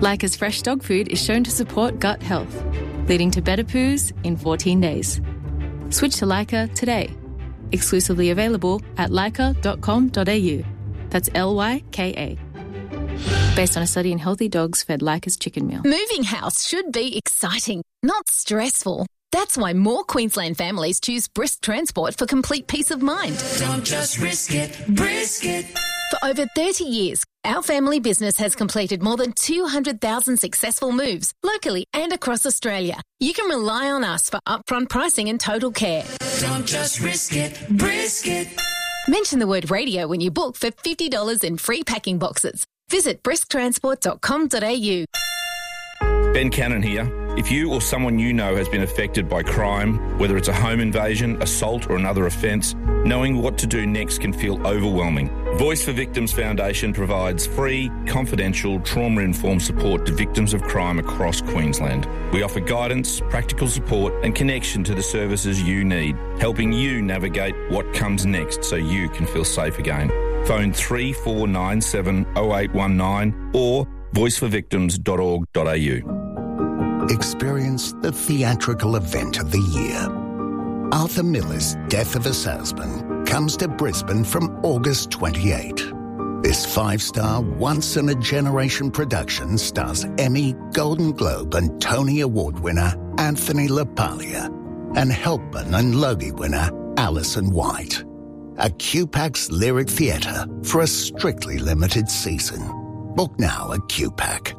Leica's fresh dog food is shown to support gut health, leading to better poos in 14 days. Switch to Leica today. Exclusively available at leica.com.au. That's Lyka. Based on a study in healthy dogs fed Leica's chicken meal. Moving house should be exciting, not stressful. That's why more Queensland families choose Brisk Transport for complete peace of mind. Don't just risk it, brisk it. For over 30 years, our family business has completed more than 200,000 successful moves locally and across Australia. You can rely on us for upfront pricing and total care. Don't just risk it, brisk it. Mention the word radio when you book for $50 in free packing boxes. Visit brisktransport.com.au. Ben Cannon here. If you or someone you know has been affected by crime, whether it's a home invasion, assault or another offence, knowing what to do next can feel overwhelming. Voice for Victims Foundation provides free, confidential, trauma-informed support to victims of crime across Queensland. We offer guidance, practical support and connection to the services you need, helping you navigate what comes next so you can feel safe again. Phone 3497 0819 or voiceforvictims.org.au. Experience the theatrical event of the year. Arthur Miller's Death of a Salesman comes to Brisbane from August 28. This 5-star, once-in-a-generation production stars Emmy, Golden Globe and Tony Award winner Anthony LaPaglia and Helpman and Logie winner Alison White. A QPAC's Lyric Theatre for a strictly limited season. Book now at QPAC.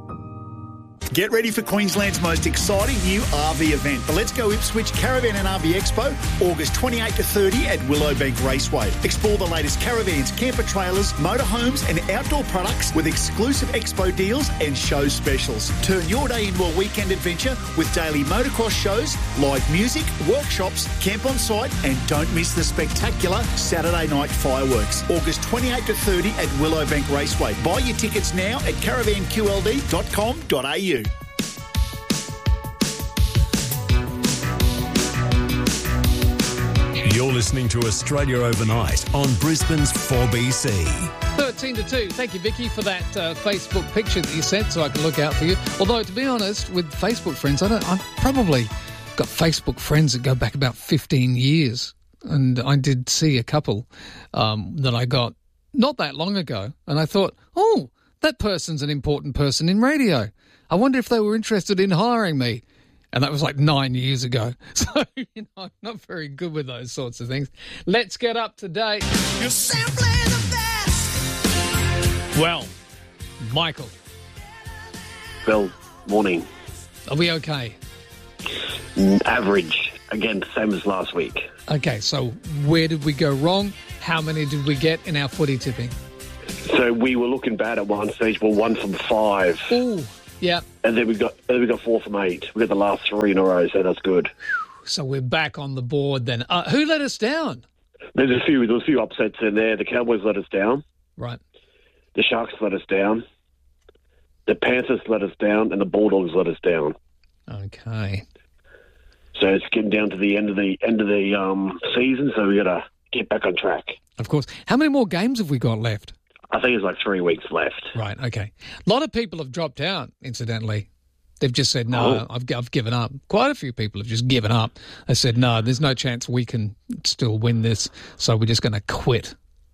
Get ready for Queensland's most exciting new RV event, the Let's Go Ipswich Caravan and RV Expo, August 28 to 30 at Willowbank Raceway. Explore the latest caravans, camper trailers, motorhomes and outdoor products with exclusive expo deals and show specials. Turn your day into a weekend adventure with daily motocross shows, live music, workshops, camp on site and don't miss the spectacular Saturday night fireworks. August 28 to 30 at Willowbank Raceway. Buy your tickets now at caravanqld.com.au. You're listening to Australia Overnight on Brisbane's 4BC. 13 to 2. Thank you, Vicky, for that Facebook picture that you sent so I can look out for you. Although, to be honest, with Facebook friends, I've probably got Facebook friends that go back about 15 years. And I did see a couple that I got not that long ago. And I thought, oh, that person's an important person in radio. I wonder if they were interested in hiring me. And that was like 9 years ago. So, I'm not very good with those sorts of things. Let's get up to date. You're simply the best. Well, Michael. Well, morning. Are we okay? Average. Again, same as last week. Okay, so where did we go wrong? How many did we get in our footy tipping? So we were looking bad at one stage. Well, 1 from 5. Ooh. Yeah. And then we got 4 from 8. We got the last 3 in a row, so that's good. So we're back on the board then. Who let us down? There was a few upsets in there. The Cowboys let us down. Right. The Sharks let us down. The Panthers let us down, and the Bulldogs let us down. Okay. So it's getting down to the end of the season, so we got to get back on track. Of course. How many more games have we got left? I think it's like 3 weeks left. Right, okay. A lot of people have dropped out, incidentally. They've just said, no, I've given up. Quite a few people have just given up. They said, no, there's no chance we can still win this, so we're just going to quit.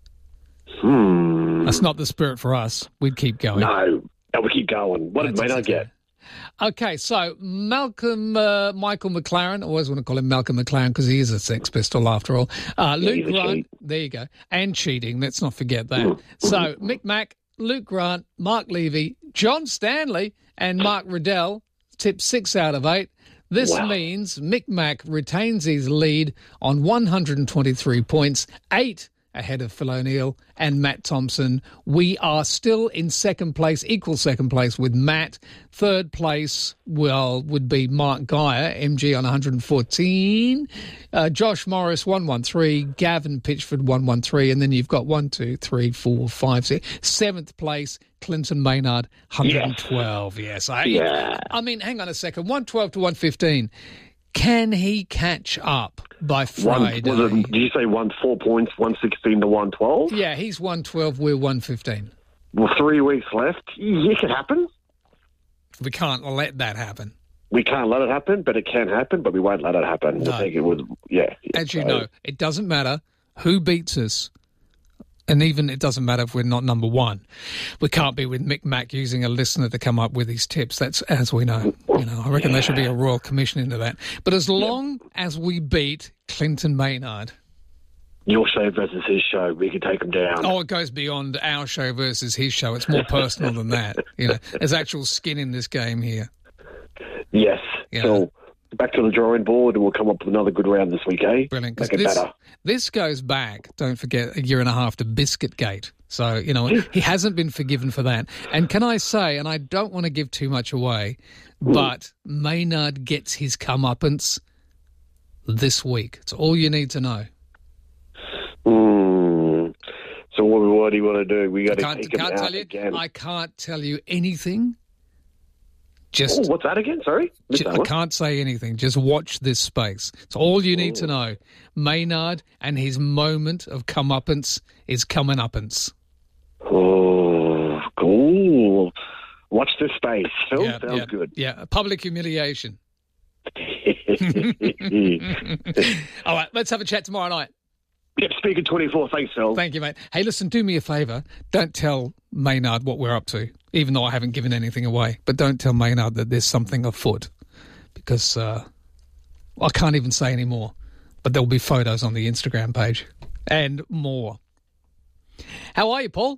That's not the spirit for us. We'd keep going. No, we keep going. What did Maynard get? Okay, so Michael McLaren, I always want to call him Malcolm McLaren because he is a Sex Pistol after all. Luke Grant, there you go, and cheating, let's not forget that. So Mick Mack, Luke Grant, Mark Levy, John Stanley and Mark Riddell tipped 6 out of 8. This means Mick Mack retains his lead on 123 points, 8 ahead of Phil O'Neill and Matt Thompson. We are still in second place, equal second place with Matt. Third place, would be Mark Geyer, MG on 114. Josh Morris, 113. Gavin Pitchford, 113. And then you've got 1, 2, 3, 4, 5, 6. Seventh place, Clinton Maynard, 112. Yes. I mean, hang on a second. 112 to 115. Can he catch up by Friday? Did you say 4 points, 116 to 112? Yeah, he's 112, we're 115. Well, 3 weeks left. It could happen. We can't let that happen. We can't let it happen, but it can happen, but we won't let it happen. No. I think it was, yeah. As you know, it doesn't matter who beats us, and even it doesn't matter if we're not number one. We can't be with Mick Mack using a listener to come up with his tips. That's, as we know. I reckon there should be a royal commission into that. But as long as we beat Clinton Maynard... Your show versus his show, we can take him down. Oh, it goes beyond our show versus his show. It's more personal than that. There's actual skin in this game here. Yes. Yeah. So back to the drawing board, and we'll come up with another good round this week, eh? Brilliant. Make it better. This goes back, don't forget, a year and a half to Biscuitgate. So, he hasn't been forgiven for that. And can I say, and I don't want to give too much away, but Maynard gets his comeuppance this week. It's all you need to know. So what do you want to do? We got to take him out again. I can't tell you anything. What's that again? Sorry? I can't say anything. Just watch this space. It's all you need to know. Maynard and his moment of comeuppance is comeuppance. Oh, cool. Watch this space. Phil, sounds good. Yeah, public humiliation. All right, let's have a chat tomorrow night. Yep, Speaker 24. Thanks, Phil. Thank you, mate. Hey, listen, do me a favour. Don't tell Maynard what we're up to, even though I haven't given anything away. But don't tell Maynard that there's something afoot, because I can't even say any more. But there'll be photos on the Instagram page and more. How are you, Paul?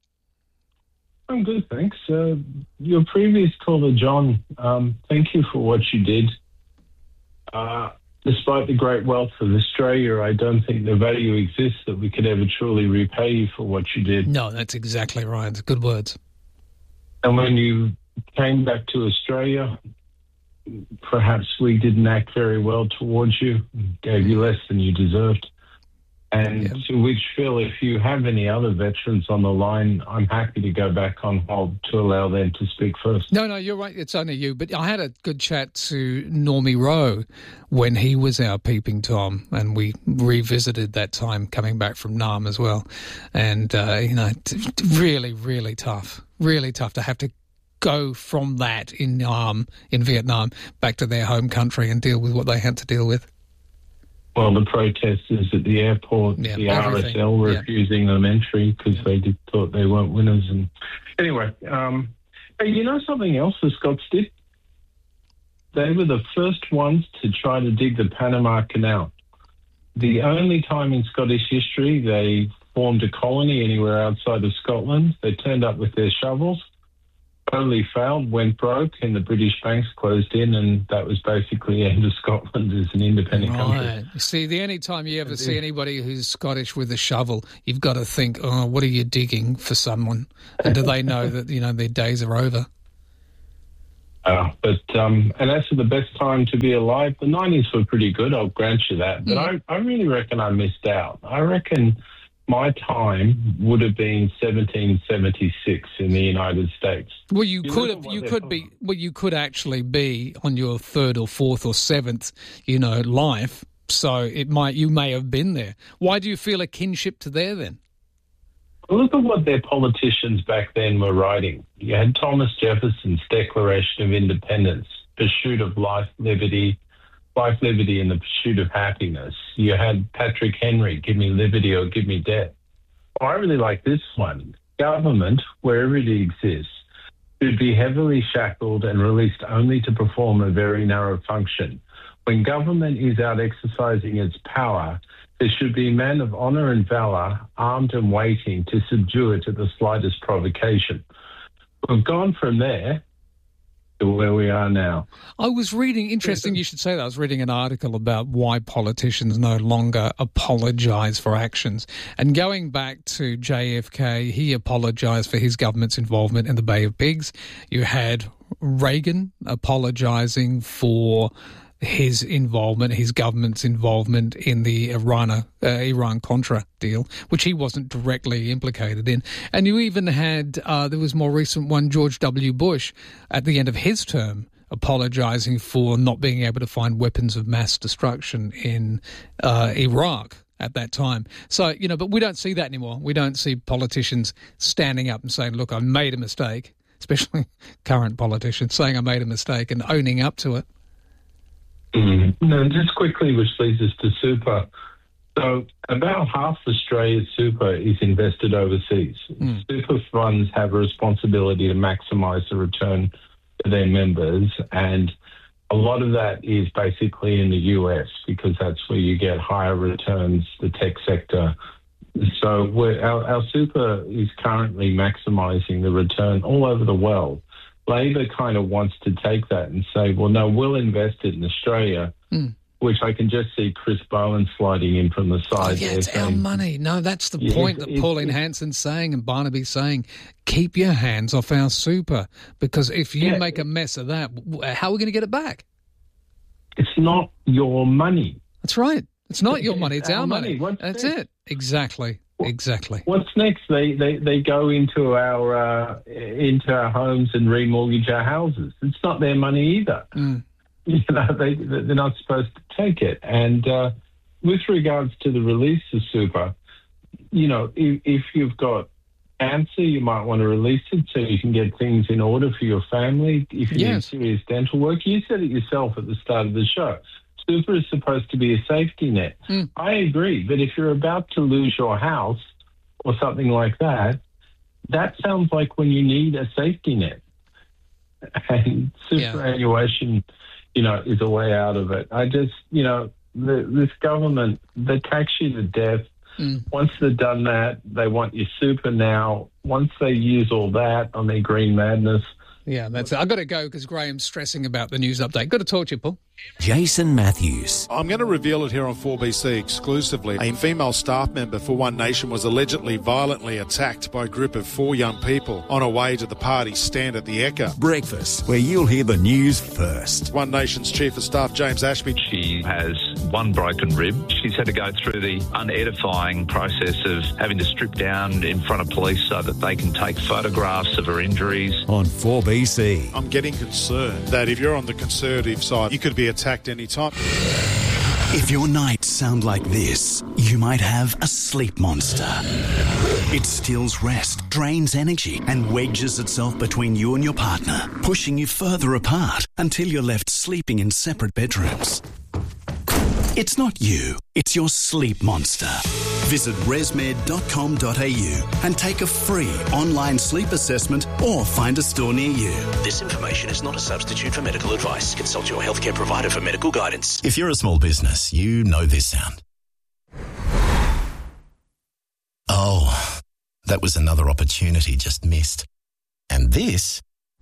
I'm good, thanks. Your previous caller, John, thank you for what you did. Despite the great wealth of Australia, I don't think the value exists that we could ever truly repay you for what you did. No, that's exactly right. It's good words. And when you came back to Australia, perhaps we didn't act very well towards you, gave you less than you deserved. And to which, Phil, if you have any other veterans on the line, I'm happy to go back on hold to allow them to speak first. No, you're right. It's only you. But I had a good chat to Normie Rowe when he was our peeping Tom, and we revisited that time coming back from Nam as well. And, really, really tough. Really tough to have to go from that in Vietnam, back to their home country and deal with what they had to deal with. Well, the protesters at the airport, the RSL refusing them entry because they thought they weren't winners. And anyway, hey, you know something else the Scots did? They were the first ones to try to dig the Panama Canal. The only time in Scottish history they formed a colony anywhere outside of Scotland. They turned up with their shovels, totally failed, went broke, and the British banks closed in, and that was basically the end of Scotland as an independent country. See, the only time you ever see anybody who's Scottish with a shovel, you've got to think, oh, what are you digging for someone? And do they know that, their days are over? And as for the best time to be alive, the 90s were pretty good, I'll grant you that. But I really reckon I missed out. I reckon my time would have been 1776 in the United States. Well, you could actually be on your third or fourth or seventh, life. So you may have been there. Why do you feel a kinship to there then? Well, look at what their politicians back then were writing. You had Thomas Jefferson's Declaration of Independence, pursuit of life, liberty, and the pursuit of happiness. You had Patrick Henry, give me liberty or give me death. I really like this one. Government, wherever it exists, should be heavily shackled and released only to perform a very narrow function. When government is out exercising its power, there should be men of honour and valour, armed and waiting to subdue it at the slightest provocation. We've gone from there to where we are now. I was reading, interesting you should say that, I was reading an article about why politicians no longer apologise for actions. And going back to JFK, he apologised for his government's involvement in the Bay of Pigs. You had Reagan apologising for his government's involvement in the Iran-Contra deal, which he wasn't directly implicated in. And you even had, there was more recent one, George W. Bush, at the end of his term, apologising for not being able to find weapons of mass destruction in Iraq at that time. So, but we don't see that anymore. We don't see politicians standing up and saying, look, I made a mistake. especially current politicians, saying I made a mistake and owning up to it. No, just quickly, which leads us to super. So about half Australia's super is invested overseas. Super funds have a responsibility to maximise the return to their members, and a lot of that is basically in the US because that's where you get higher returns, the tech sector. So our super is currently maximising the return all over the world. Labor kind of wants to take that and say, well, no, we'll invest it in Australia, which I can just see Chris Bowen sliding in from the side. It's our money. No, that's the point that Pauline Hanson's saying and Barnaby's saying. Keep your hands off our super, because if you make a mess of that, how are we going to get it back? It's not your money. That's right. It's not your money. It's our money. That's it. Exactly. Exactly. What's next? They go into our homes and remortgage our houses. It's not their money either. You know, they're not supposed to take it. And with regards to the release of super, you know, if you've got cancer, you might want to release it so you can get things in order for your family. If you need serious dental work, you said it yourself at the start of the show. Super is supposed to be a safety net. I agree, but if you're about to lose your house or something like that, that sounds like when you need a safety net. And superannuation, you know, is a way out of it. I just, you know, this government, they tax you to death. Once they've done that, they want your super now. Once they use all that on their green madness. Yeah, that's it. I've got to go because Graham's stressing about the news update. Got to talk to you, Paul. Jason Matthews. I'm going to reveal it here on 4BC exclusively. A female staff member for One Nation was allegedly violently attacked by a group of 4 young people on her way to the party stand at the Ekka. Breakfast, where you'll hear the news first. One Nation's Chief of Staff, James Ashby. She has 1 broken rib. She's had to go through the unedifying process of having to strip down in front of police so that they can take photographs of her injuries. On 4BC. I'm getting concerned that if you're on the Conservative side, you could be attacked any time. If your nights sound like this, you might have a sleep monster. It steals rest, drains energy, and wedges itself between you and your partner, pushing you further apart until you're left sleeping in separate bedrooms. It's not you, it's your sleep monster. Visit resmed.com.au and take a free online sleep assessment or find a store near you. This information is not a substitute for medical advice. Consult your healthcare provider for medical guidance. If you're a small business, you know this sound. Oh, that was another opportunity just missed. And this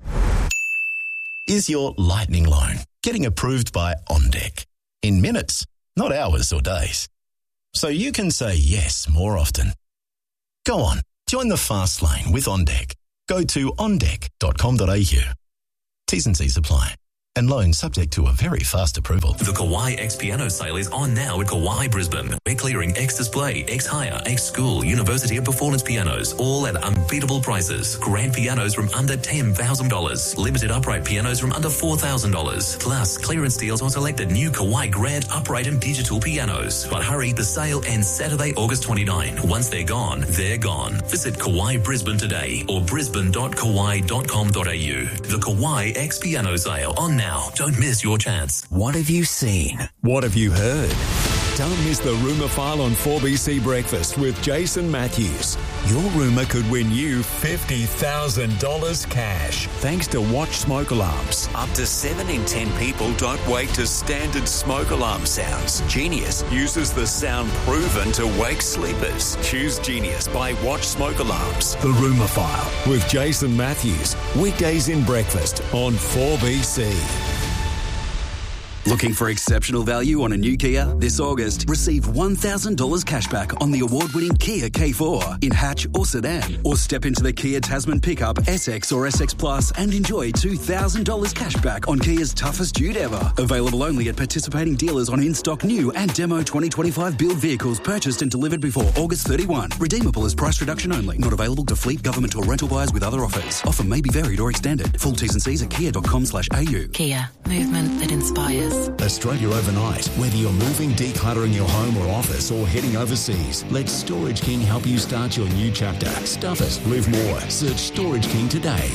is your lightning loan, getting approved by OnDeck. In minutes, not hours or days. So you can say yes more often. Go on, join the fast lane with OnDeck. Go to ondeck.com.au. T's and C's apply. And loans subject to a very fast approval. The Kawai X Piano sale is on now at Kawai Brisbane. We're clearing X Display, X Hire, X School, University and Performance pianos, all at unbeatable prices. Grand pianos from under $10,000. Limited upright pianos from under $4,000. Plus, clearance deals on selected new Kawai Grand upright and digital pianos. But hurry, the sale ends Saturday, August 29. Once they're gone, they're gone. Visit Kawai Brisbane today or brisbane.kawai.com.au. The Kawai X Piano sale on now. Don't miss your chance. What have you seen? What have you heard? Don't miss the Rumour File on 4BC Breakfast with Jason Matthews. Your rumour could win you $50,000 cash. Thanks to Watch Smoke Alarms. Up to 7 in 10 people don't wake to standard smoke alarm sounds. Genius uses the sound proven to wake sleepers. Choose Genius by Watch Smoke Alarms. The Rumour File with Jason Matthews. Weekdays in breakfast on 4BC. Looking for exceptional value on a new Kia? This August, receive $1,000 cashback on the award-winning Kia K4 in hatch or sedan. Or step into the Kia Tasman pickup, SX or SX Plus and enjoy $2,000 cashback on Kia's toughest dude ever. Available only at participating dealers on in-stock new and demo 2025 build vehicles purchased and delivered before August 31. Redeemable as price reduction only. Not available to fleet, government or rental buyers with other offers. Offer may be varied or extended. Full T's and C's at kia.com/au. Kia. Movement that inspires. Australia overnight. Whether you're moving, decluttering your home or office, or heading overseas, let Storage King help you start your new chapter. Stuff it. Live more. Search Storage King today.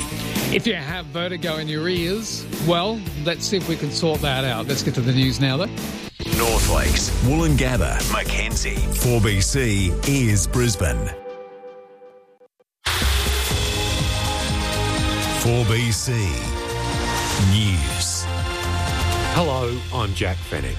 If you have vertigo in your ears, well, let's see if we can sort that out. Let's get to the news now, though. North Lakes, Woolloongabba, Mackenzie. 4BC is Brisbane. 4BC News. Hello, I'm Jack Fennick.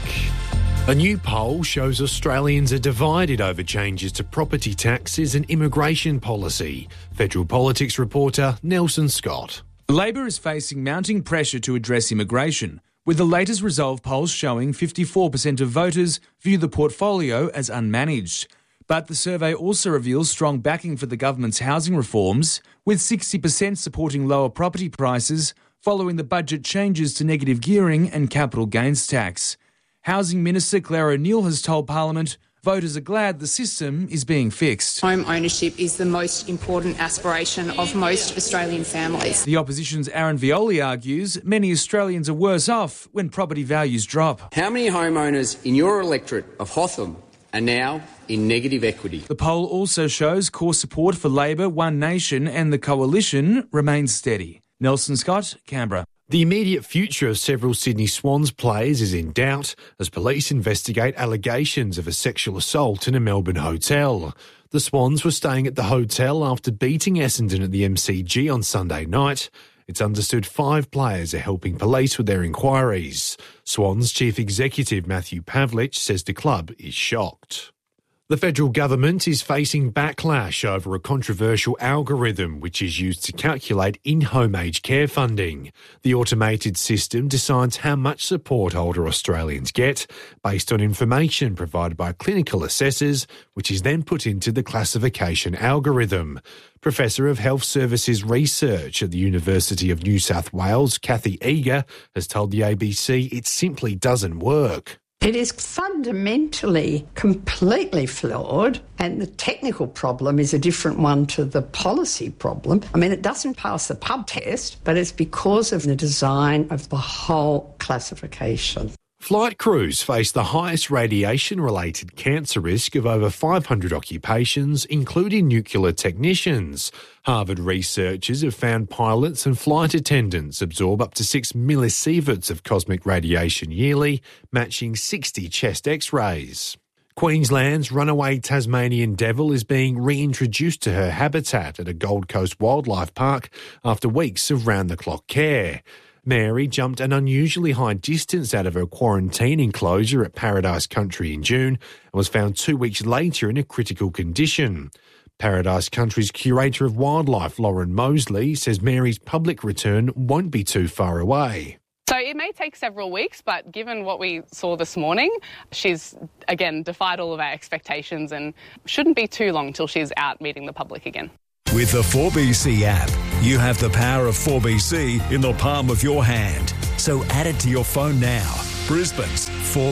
A new poll shows Australians are divided over changes to property taxes and immigration policy. Federal politics reporter Nelson Scott. Labor is facing mounting pressure to address immigration, with the latest Resolve polls showing 54% of voters view the portfolio as unmanaged. But the survey also reveals strong backing for the government's housing reforms, with 60% supporting lower property prices following the budget changes to negative gearing and capital gains tax. Housing Minister Claire O'Neill has told Parliament voters are glad the system is being fixed. Home ownership is the most important aspiration of most Australian families. The opposition's Aaron Violi argues many Australians are worse off when property values drop. How many homeowners in your electorate of Hotham are now in negative equity? The poll also shows core support for Labor, One Nation and the Coalition remains steady. Nelson Scott, Canberra. The immediate future of several Sydney Swans players is in doubt as police investigate allegations of a sexual assault in a Melbourne hotel. The Swans were staying at the hotel after beating Essendon at the MCG on Sunday night. It's understood 5 players are helping police with their inquiries. Swans Chief Executive Matthew Pavlich says the club is shocked. The federal government is facing backlash over a controversial algorithm which is used to calculate in-home aged care funding. The automated system decides how much support older Australians get based on information provided by clinical assessors, which is then put into the classification algorithm. Professor of Health Services Research at the University of New South Wales, Kathy Eager, has told the ABC it simply doesn't work. It is fundamentally completely flawed, and the technical problem is a different one to the policy problem. I mean, it doesn't pass the pub test, but it's because of the design of the whole classification. Flight crews face the highest radiation-related cancer risk of over 500 occupations, including nuclear technicians. Harvard researchers have found pilots and flight attendants absorb up to 6 millisieverts of cosmic radiation yearly, matching 60 chest X-rays. Queensland's runaway Tasmanian devil is being reintroduced to her habitat at a Gold Coast wildlife park after weeks of round-the-clock care. Mary jumped an unusually high distance out of her quarantine enclosure at Paradise Country in June and was found 2 weeks later in a critical condition. Paradise Country's curator of wildlife, Lauren Mosley, says Mary's public return won't be too far away. So it may take several weeks, but given what we saw this morning, she's, again, defied all of our expectations and shouldn't be too long till she's out meeting the public again. With the 4BC app, you have the power of 4BC in the palm of your hand. So add it to your phone now. Brisbane's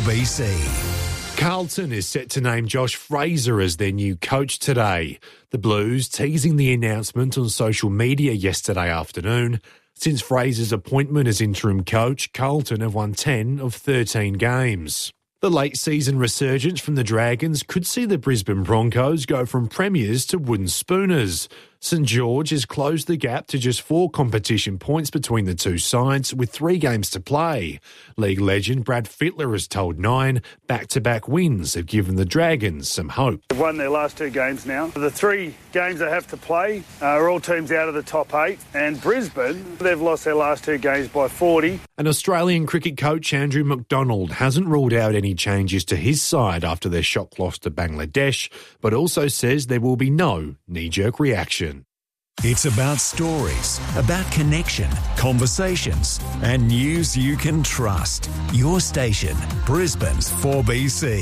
4BC. Carlton is set to name Josh Fraser as their new coach today. The Blues teasing the announcement on social media yesterday afternoon. Since Fraser's appointment as interim coach, Carlton have won 10 of 13 games. The late-season resurgence from the Dragons could see the Brisbane Broncos go from premiers to wooden spooners. St George has closed the gap to just 4 competition points between the two sides with 3 games to play. League legend Brad Fittler has told Nine back-to-back wins have given the Dragons some hope. They've won their last 2 games now. The 3 games they have to play are all teams out of the top 8. And Brisbane, they've lost their last 2 games by 40. An Australian cricket coach, Andrew McDonald, hasn't ruled out any changes to his side after their shock loss to Bangladesh, but also says there will be no knee-jerk reaction. It's about stories, about connection, conversations, and news you can trust. Your station, Brisbane's 4BC.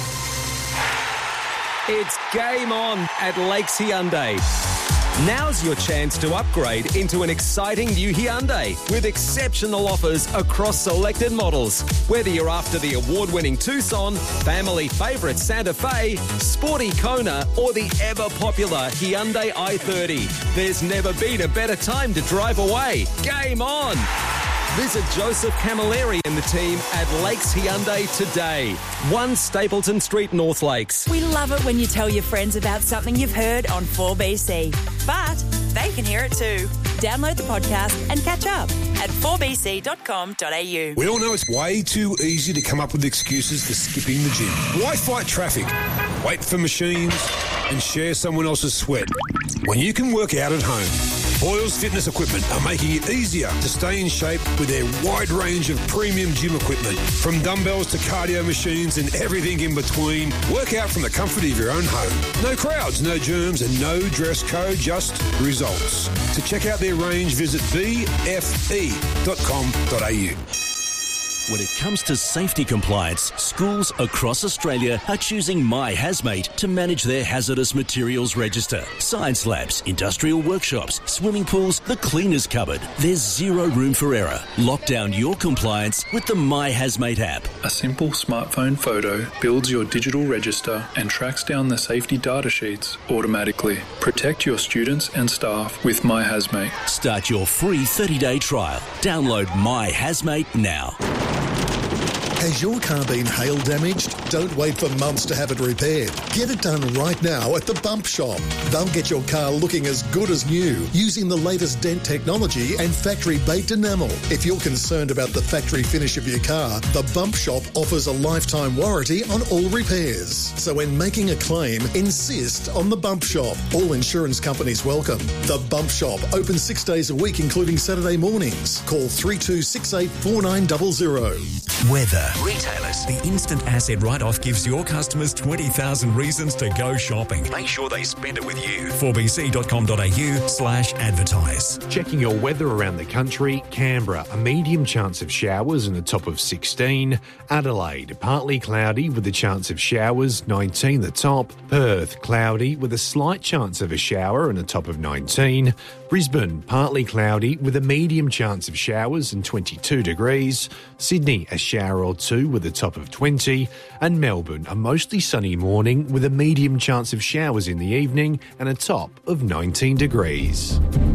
It's game on at Lakes Hyundai. Now's your chance to upgrade into an exciting new Hyundai with exceptional offers across selected models. Whether you're after the award-winning Tucson, family favourite Santa Fe, sporty Kona, or the ever-popular Hyundai i30, there's never been a better time to drive away. Game on! Visit Joseph Camilleri and the team at Lakes Hyundai today. 1 Stapleton Street, North Lakes. We love it when you tell your friends about something you've heard on 4BC. But they can hear it too. Download the podcast and catch up at 4bc.com.au. We all know it's way too easy to come up with excuses for skipping the gym. Why fight traffic, wait for machines, and share someone else's sweat when you can work out at home? Boyles Fitness Equipment are making it easier to stay in shape with their wide range of premium gym equipment. From dumbbells to cardio machines and everything in between, work out from the comfort of your own home. No crowds, no germs and no dress code, just results. To check out their range, visit bfe.com.au. When it comes to safety compliance, schools across Australia are choosing My Hazmate to manage their hazardous materials register. Science labs, industrial workshops, swimming pools, the cleaners cupboard. There's zero room for error. Lock down your compliance with the My Hazmate app. A simple smartphone photo builds your digital register and tracks down the safety data sheets automatically. Protect your students and staff with My Hazmate. Start your free 30-day trial. Download My Hazmate now. Has your car been hail damaged? Don't wait for months to have it repaired. Get it done right now at the Bump Shop. They'll get your car looking as good as new using the latest dent technology and factory baked enamel. If you're concerned about the factory finish of your car, the Bump Shop offers a lifetime warranty on all repairs. So when making a claim, insist on the Bump Shop. All insurance companies welcome. The Bump Shop, open 6 days a week including Saturday mornings. Call 3268 4900. Weather. Retailers. The instant asset write-off gives your customers 20,000 reasons to go shopping. Make sure they spend it with you. 4bc.com.au/advertise. Checking your weather around the country. Canberra, a medium chance of showers and a top of 16. Adelaide, partly cloudy with a chance of showers, 19 the top. Perth, cloudy with a slight chance of a shower and a top of 19. Brisbane, partly cloudy with a medium chance of showers and 22 degrees. Sydney, a shower or two with a top of 20. And Melbourne, a mostly sunny morning with a medium chance of showers in the evening and a top of 19 degrees.